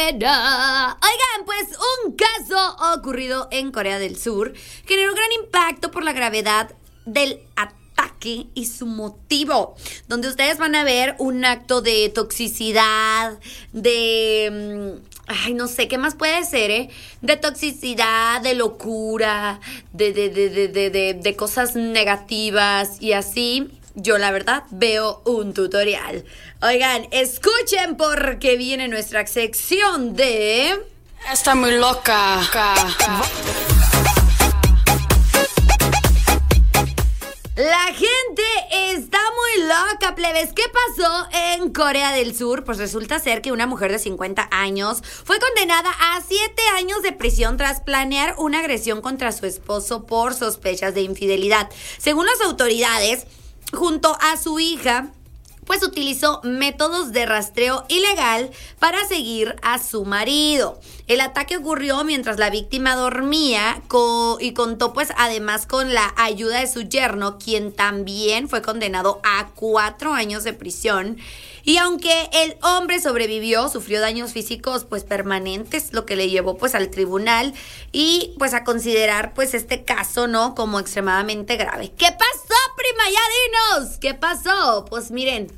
buena. Oigan, pues un caso ocurrido en Corea del Sur generó gran impacto por la gravedad del ataque y su motivo, donde ustedes van a ver un acto de toxicidad, no sé, ¿qué más puede ser, de toxicidad, de locura, de cosas negativas y así. Yo la verdad veo un tutorial. Oigan, escuchen porque viene nuestra sección de... Está muy loca. La gente está muy loca, plebes. ¿Qué pasó en Corea del Sur? Pues resulta ser que una mujer de 50 años fue condenada a 7 años de prisión tras planear una agresión contra su esposo por sospechas de infidelidad. Según las autoridades, junto a su hija, pues utilizó métodos de rastreo ilegal para seguir a su marido. El ataque ocurrió mientras la víctima dormía y contó pues además con la ayuda de su yerno, quien también fue condenado a 4 años de prisión. Y aunque el hombre sobrevivió, sufrió daños físicos pues permanentes, lo que le llevó pues al tribunal y pues a considerar pues este caso, ¿no?, como extremadamente grave. ¿Qué pasó, prima? Ya dinos, ¿qué pasó? Pues miren.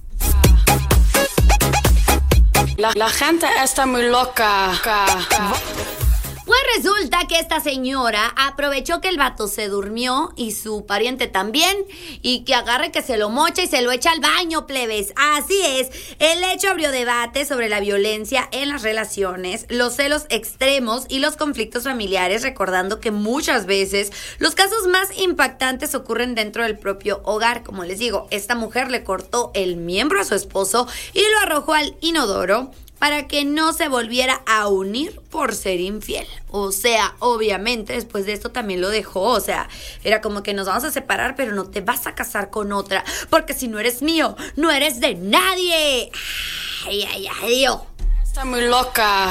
La gente está muy loca. Pues resulta que esta señora aprovechó que el vato se durmió y su pariente también, y que agarre que se lo mocha y se lo echa al baño, plebes. Así es, el hecho abrió debate sobre la violencia en las relaciones, los celos extremos y los conflictos familiares, recordando que muchas veces los casos más impactantes ocurren dentro del propio hogar. Como les digo, esta mujer le cortó el miembro a su esposo y lo arrojó al inodoro para que no se volviera a unir por ser infiel. O sea, obviamente después de esto también lo dejó. O sea, era como que nos vamos a separar, pero no te vas a casar con otra, porque si no eres mío, no eres de nadie. Ay, Dios. Está muy loca.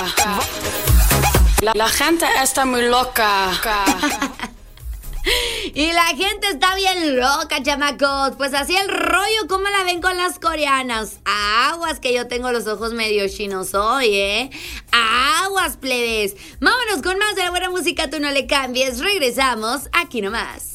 La gente está muy loca. Y la gente está bien loca, chamacos. Pues así el rollo, ¿cómo la ven con las coreanas? Aguas, que yo tengo los ojos medio chinos hoy, Aguas, plebes. Vámonos con más de la buena música, tú no le cambies. Regresamos aquí nomás.